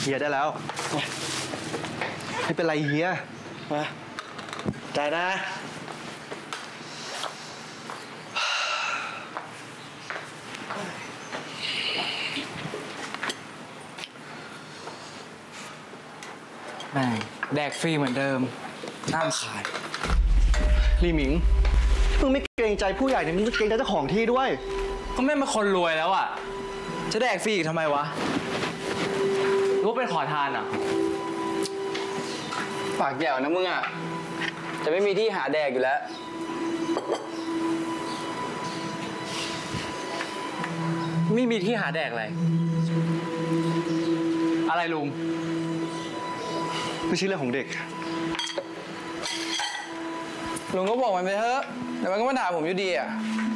ฮียได้แล้วไม่เป็นไรเฮียมาจ่ายนะแม่งแดกฟรีเหมือนเดิมน้ำขายลีหมิงมึงไม่เกรงใจผู้ใหญ่เนี่ยมึงเกรงใจเจ้าของที่ด้วยก็แม่มาคนรวยแล้วอ่ะจะแดกฟรีอีกทำไมวะรู้เป็นขอทานอ่ะปากแก้วนะมึงอ่ะจะไม่มีที่หาแดกอยู่แล้วไม่มีที่หาแดกอะไรอะไรลุงไม่ใช่เรื่องของเด็กลุงก็บอกมันไปเถอะแต่มันก็มาด่าผมอยู่ดีอ่ะ